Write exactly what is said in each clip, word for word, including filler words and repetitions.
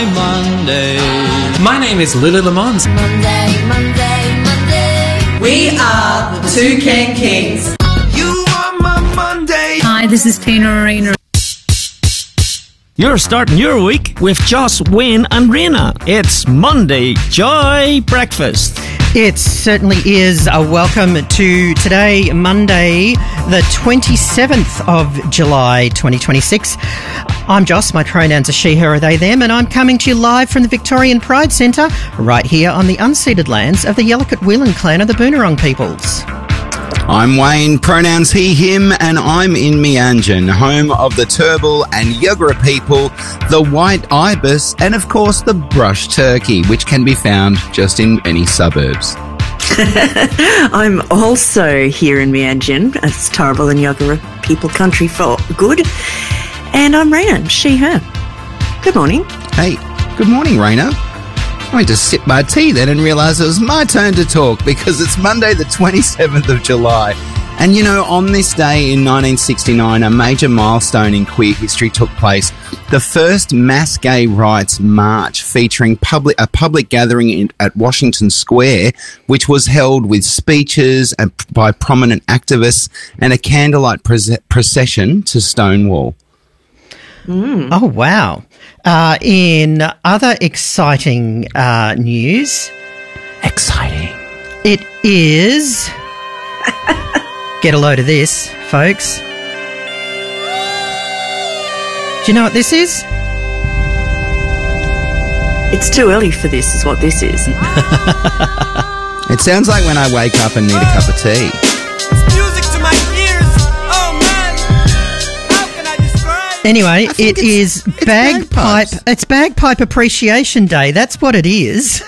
Monday. My name is Lily Lamont. Monday, Monday, Monday. We are the Toucan Kings. You are my Monday. Hi, this is Tina Arena. You're starting your week with Joss, Wayne and Raina. It's Monday Joy Breakfast. It certainly is. A welcome to today, Monday, the twenty-seventh of July, twenty twenty-six. I'm Joss. My pronouns are she, her, or they, them, and I'm coming to you live from the Victorian Pride Centre right here on the unceded lands of the Yellowkit Whelan clan of the Boonwurrung peoples. I'm Wayne, pronouns he, him, and I'm in Meanjin, home of the Turrbal and Yugara people, the white ibis, and of course the brush turkey, which can be found just in any suburbs. I'm also here in Meanjin, it's Turrbal and Yugara people country for good, and I'm Raina, she, her. Good morning. Hey, good morning, Raina. I went to sip my tea then and realised it was my turn to talk because it's Monday the twenty-seventh of July. And you know, on this day in nineteen sixty-nine, a major milestone in queer history took place. The first mass gay rights march featuring public, a public gathering in, at Washington Square, which was held with speeches and, by prominent activists and a candlelight pre- procession to Stonewall. Mm. Oh, wow. Uh, in other exciting uh, news... Exciting. It is... Get a load of this, folks. Do you know what this is? It's too early for this, is what this is. It sounds like when I wake up and need a cup of tea. It's music to my ears. Oh, man. How can I describe? Anyway, it is it's bagpipe. bagpipes. It's Bagpipe Appreciation Day. That's what it is.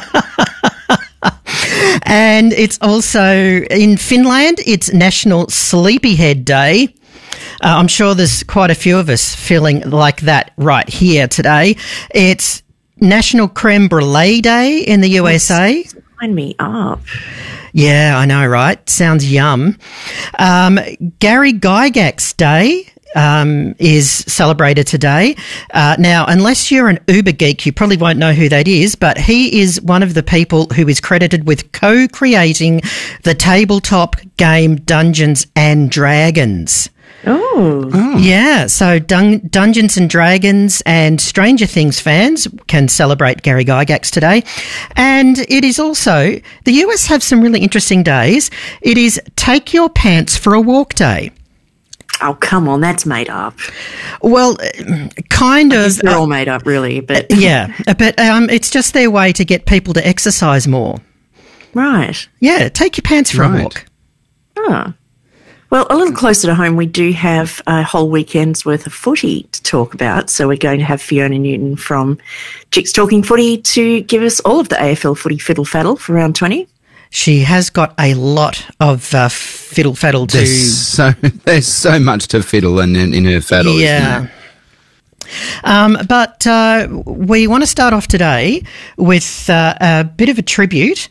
And it's also in Finland. It's National Sleepyhead Day. Uh, I'm sure there's quite a few of us feeling like that right here today. It's National Creme Brulee Day in the U S A. Sign me up. Yeah, I know, right? Sounds yum. Um, Gary Gygax Day um, is celebrated today. Uh, now, unless you're an uber geek, you probably won't know who that is, but he is one of the people who is credited with co-creating the tabletop game Dungeons and Dragons. Oh. oh. Yeah, so Dun- Dungeons and Dragons and Stranger Things fans can celebrate Gary Gygax today. And it is also, the U S have some really interesting days. It is Take Your Pants for a Walk Day. Oh, come on, that's made up. Well, kind I of. guess they're all made up, really. But yeah, but um, it's just their way to get people to exercise more. Right. Yeah, take your pants for Right. a walk. Oh. Well, a little closer to home, we do have a whole weekend's worth of footy to talk about. So we're going to have Fiona Newton from Chicks Talking Footy to give us all of the A F L footy fiddle faddle for round twenty. She has got a lot of uh, fiddle faddle to... There's so, there's so much to fiddle in, in, in her faddle. Yeah. Isn't there? Um, but uh, we want to start off today with uh, a bit of a tribute.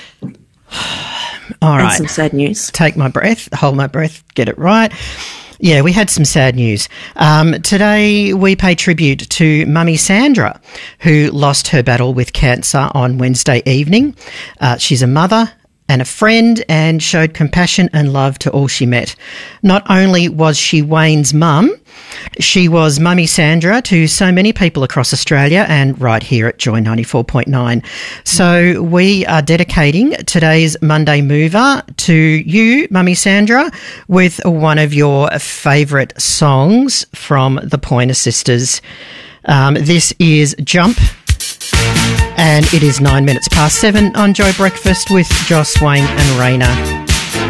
All And right. some sad news. Take my breath, hold my breath, get it right. Yeah, we had some sad news. Um, today we pay tribute to Mummy Sandra, who lost her battle with cancer on Wednesday evening. Uh, she's a mother and a friend and showed compassion and love to all she met. Not only was she Wayne's mum, she was Mummy Sandra to so many people across Australia and right here at Joy ninety-four point nine. So we are dedicating today's Monday Mover to you, Mummy Sandra, with one of your favourite songs from the Pointer Sisters. Um, this is Jump. And it is nine minutes past seven on Joy Breakfast with Joss, Wayne and Raina.